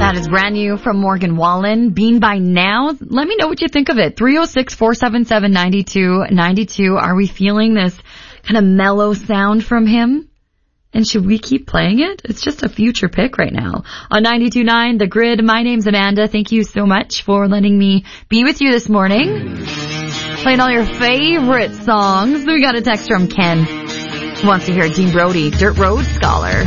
That is brand new from Morgan Wallen. Bean by Now. Let me know what you think of it. 306-477-9292. Are we feeling this kind of mellow sound from him? And should we keep playing it? It's just a future pick right now. On 92.9 The Grid, my name's Amanda. Thank you so much for letting me be with you this morning. Playing all your favorite songs. We got a text from Ken. Who wants to hear Dean Brody, Dirt Road Scholar.